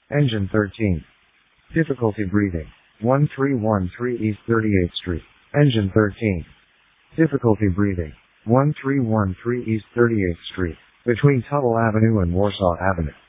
Engine 13. Difficulty breathing. 1313 East 38th Street. Engine 13. Difficulty breathing. 1313 East 38th Street. Between Tuttle Avenue and Warsaw Avenue.